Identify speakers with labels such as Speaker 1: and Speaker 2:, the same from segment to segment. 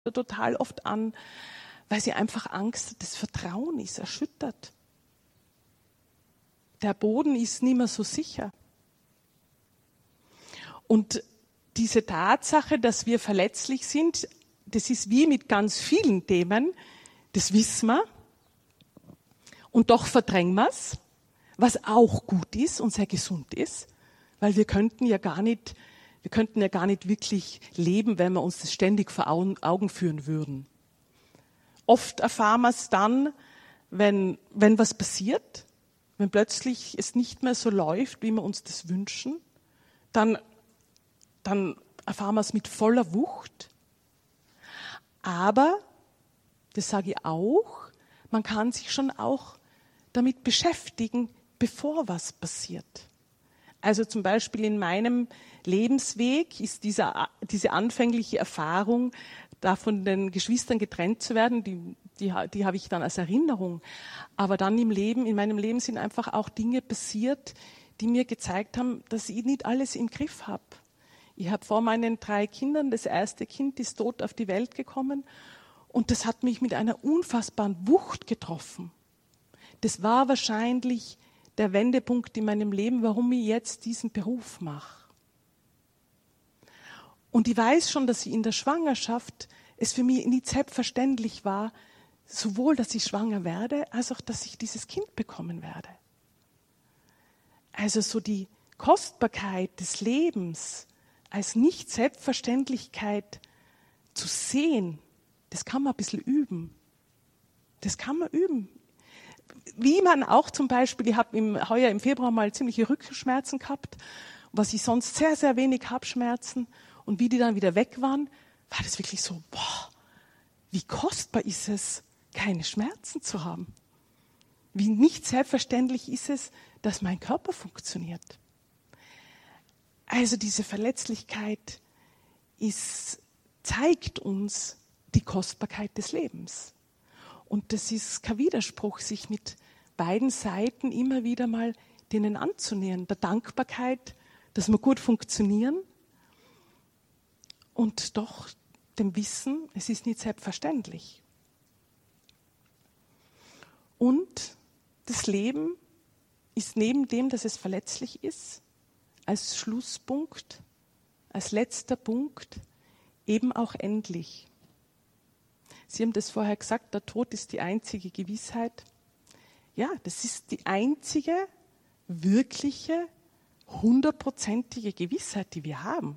Speaker 1: total oft an, weil sie einfach Angst hat, das Vertrauen ist erschüttert. Der Boden ist nicht mehr so sicher. Und diese Tatsache, dass wir verletzlich sind, das ist wie mit ganz vielen Themen, das wissen wir. Und doch verdrängen wir es, was auch gut ist und sehr gesund ist, weil wir könnten ja gar nicht wirklich leben, wenn wir uns das ständig vor Augen führen würden. Oft erfahren wir es dann, wenn was passiert, wenn plötzlich es nicht mehr so läuft, wie wir uns das wünschen, dann erfahren wir es mit voller Wucht. Aber, das sage ich auch, man kann sich schon auch damit beschäftigen, bevor was passiert. Also zum Beispiel in meinem Lebensweg ist diese anfängliche Erfahrung, da von den Geschwistern getrennt zu werden, die habe ich dann als Erinnerung. Aber dann in meinem Leben sind einfach auch Dinge passiert, die mir gezeigt haben, dass ich nicht alles im Griff habe. Ich habe vor meinen 3 Kindern, das erste Kind ist tot auf die Welt gekommen und das hat mich mit einer unfassbaren Wucht getroffen. Das war wahrscheinlich der Wendepunkt in meinem Leben, warum ich jetzt diesen Beruf mache. Und ich weiß schon, dass ich in der Schwangerschaft es für mich nicht selbstverständlich war, sowohl, dass ich schwanger werde, als auch, dass ich dieses Kind bekommen werde. Also so die Kostbarkeit des Lebens als Nicht-Selbstverständlichkeit zu sehen, das kann man ein bisschen üben. Das kann man üben. Wie man auch zum Beispiel, ich habe heuer im Februar mal ziemliche Rückenschmerzen gehabt, was ich sonst sehr, sehr wenig habe, Schmerzen. Und wie die dann wieder weg waren, war das wirklich so, boah, wie kostbar ist es, keine Schmerzen zu haben. Wie nicht selbstverständlich ist es, dass mein Körper funktioniert. Also diese Verletzlichkeit zeigt uns die Kostbarkeit des Lebens. Und das ist kein Widerspruch, sich mit beiden Seiten immer wieder mal denen anzunähern. Der Dankbarkeit, dass wir gut funktionieren und doch dem Wissen, es ist nicht selbstverständlich. Und das Leben ist neben dem, dass es verletzlich ist, als Schlusspunkt, als letzter Punkt eben auch endlich. Sie haben das vorher gesagt, der Tod ist die einzige Gewissheit. Ja, das ist die einzige, wirkliche, 100%ige Gewissheit, die wir haben.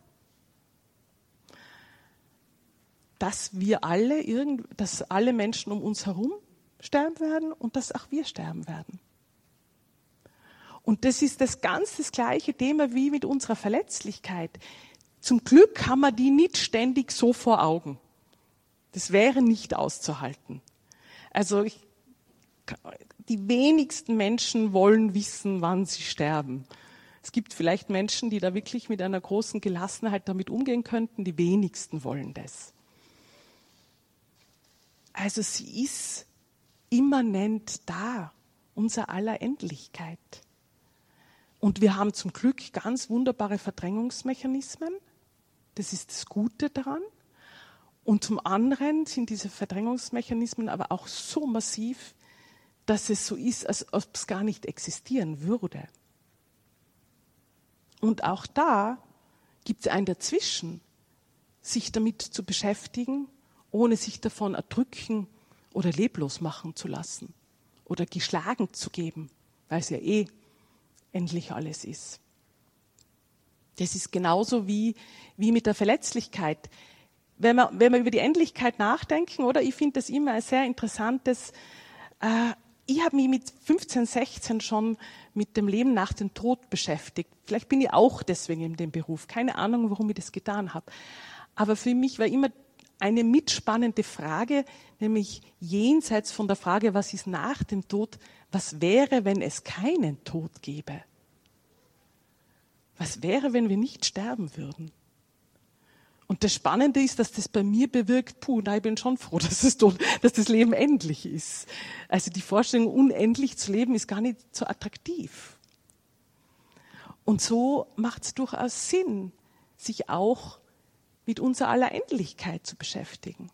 Speaker 1: Dass alle Menschen um uns herum sterben werden und dass auch wir sterben werden. Und das ist das gleiche Thema wie mit unserer Verletzlichkeit. Zum Glück haben wir die nicht ständig so vor Augen. Das wäre nicht auszuhalten. Also die wenigsten Menschen wollen wissen, wann sie sterben. Es gibt vielleicht Menschen, die da wirklich mit einer großen Gelassenheit damit umgehen könnten. Die wenigsten wollen das. Also sie ist immanent da, unser aller Endlichkeit. Und wir haben zum Glück ganz wunderbare Verdrängungsmechanismen. Das ist das Gute daran. Und zum anderen sind diese Verdrängungsmechanismen aber auch so massiv, dass es so ist, als ob es gar nicht existieren würde. Und auch da gibt es einen dazwischen, sich damit zu beschäftigen, ohne sich davon erdrücken oder leblos machen zu lassen oder geschlagen zu geben, weil es ja endlich alles ist. Das ist genauso wie mit der Verletzlichkeit. Wenn wir über die Endlichkeit nachdenken, oder ich finde das immer ein sehr interessantes, ich habe mich mit 15, 16 schon mit dem Leben nach dem Tod beschäftigt. Vielleicht bin ich auch deswegen in dem Beruf. Keine Ahnung, warum ich das getan habe. Aber für mich war immer eine mitspannende Frage, nämlich jenseits von der Frage, was ist nach dem Tod, was wäre, wenn es keinen Tod gäbe? Was wäre, wenn wir nicht sterben würden? Und das Spannende ist, dass das bei mir bewirkt, ich bin schon froh, dass das Leben endlich ist. Also die Vorstellung, unendlich zu leben, ist gar nicht so attraktiv. Und so macht es durchaus Sinn, sich auch mit unserer aller Endlichkeit zu beschäftigen.